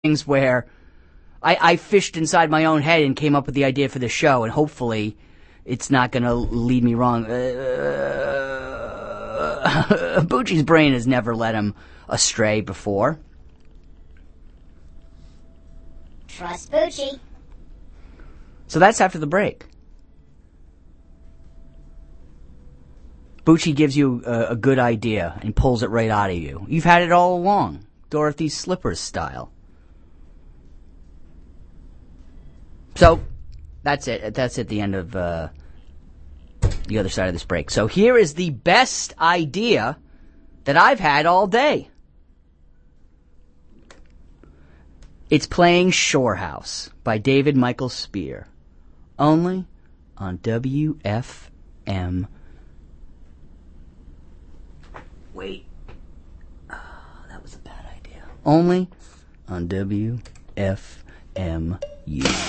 things where I fished inside my own head and came up with the idea for the show, and hopefully it's not going to lead me wrong. Bucci's brain has never led him astray before. Trust Bucci. So that's after the break. Bucci gives you a good idea and pulls it right out of you. You've had it all along, Dorothy's Slippers style. So, that's it. That's at the end of the other side of this break. So here is the best idea that I've had all day. It's playing Shore House by David Michael Spear. Only on WFM. Wait. Oh, that was a bad idea. Only on WFMU.